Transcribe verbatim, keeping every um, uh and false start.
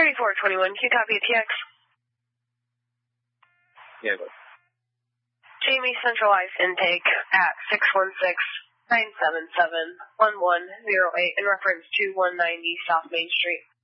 thirty-four twenty-one, can you copy a T X? Yeah, go. Jamie, centralized intake at six one six, nine seven seven, one one zero eight in reference to one ninety South Main Street.